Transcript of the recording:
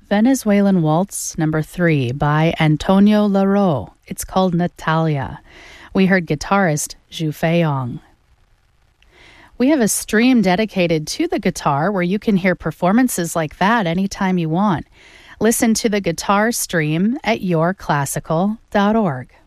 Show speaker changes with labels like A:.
A: Venezuelan Waltz number 3 by Antonio Laro. It's called Natalia. We heard guitarist Zhu Feiyong. We have a stream dedicated to the guitar where you can hear performances like that anytime you want. Listen to the guitar stream at yourclassical.org.